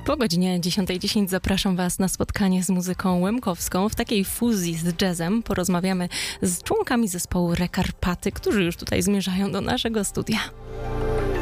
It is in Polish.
Po godzinie 10:10 zapraszam Was na spotkanie z muzyką łemkowską w takiej fuzji z jazzem. Porozmawiamy z członkami zespołu Rekarpaty, którzy już tutaj zmierzają do naszego studia.